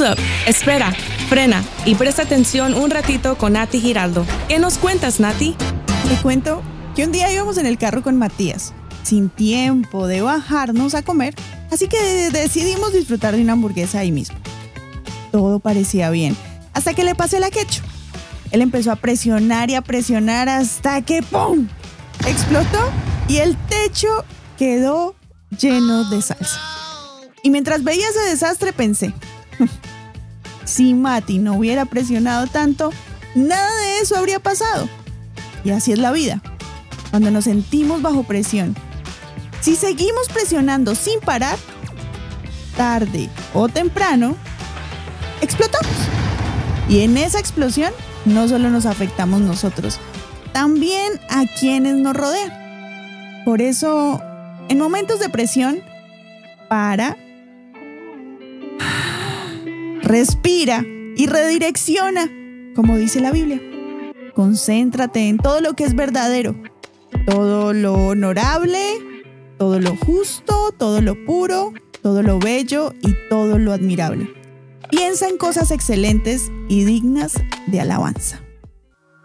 Hold up, espera, frena y presta atención un ratito con Nati Giraldo. ¿Qué nos cuentas, Nati? Te cuento que un día íbamos en el carro con Matías, sin tiempo de bajarnos a comer, así que decidimos disfrutar de una hamburguesa ahí mismo. Todo parecía bien, hasta que le pasé la ketchup. Él empezó a presionar y a presionar hasta que ¡pum! Explotó y el techo quedó lleno de salsa. Y mientras veía ese desastre pensé, si Mati no hubiera presionado tanto, nada de eso habría pasado. Y así es la vida, cuando nos sentimos bajo presión. Si seguimos presionando sin parar, tarde o temprano, explotamos. Y en esa explosión no solo nos afectamos nosotros, también a quienes nos rodean. Por eso, en momentos de presión, para, respira y redirecciona, como dice la Biblia. Concéntrate en todo lo que es verdadero, todo lo honorable, todo lo justo, todo lo puro, todo lo bello y todo lo admirable. Piensa en cosas excelentes y dignas de alabanza.